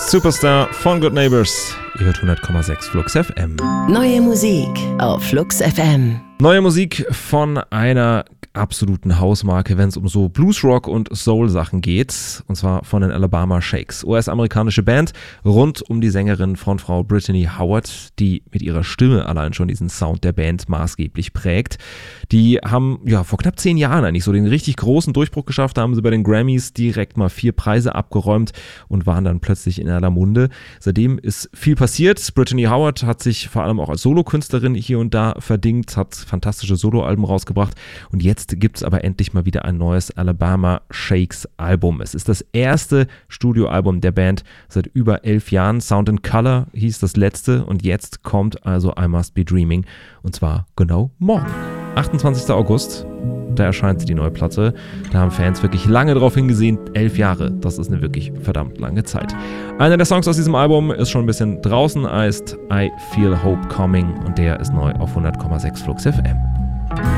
Superstar von Good Neighbors. Ihr hört 100,6 Flux FM. Neue Musik auf Flux FM. Neue Musik von einer absoluten Hausmarke, wenn es um so Bluesrock und Soul-Sachen geht. Und zwar von den Alabama Shakes. US-amerikanische Band rund um die Sängerin Frontfrau Brittany Howard, die mit ihrer Stimme allein schon diesen Sound der Band maßgeblich prägt. Die haben ja vor knapp 10 Jahren eigentlich so den richtig großen Durchbruch geschafft. Da haben sie bei den Grammys direkt mal 4 Preise abgeräumt und waren dann plötzlich in aller Munde. Seitdem ist viel passiert. Brittany Howard hat sich vor allem auch als Solokünstlerin hier und da verdingt, hat fantastische Soloalben rausgebracht und jetzt gibt es aber endlich mal wieder ein neues Alabama Shakes Album. Es ist das erste Studioalbum der Band seit über 11 Jahren. Sound and Color hieß das letzte und jetzt kommt also I Must Be Dreaming und zwar genau morgen. 28. August, da erscheint die neue Platte. Da haben Fans wirklich lange drauf hingesehen. 11 Jahre, das ist eine wirklich verdammt lange Zeit. Einer der Songs aus diesem Album ist schon ein bisschen draußen, heißt I Feel Hope Coming und der ist neu auf 100,6 Flux FM.